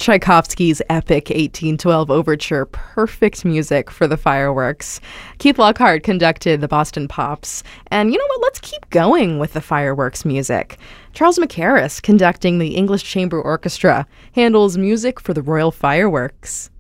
Tchaikovsky's epic 1812 overture, perfect music for the fireworks. Keith Lockhart conducted the Boston Pops. And you know what? Let's keep going with the fireworks music. Charles Mackerras, conducting the English Chamber Orchestra, handles music for the Royal Fireworks.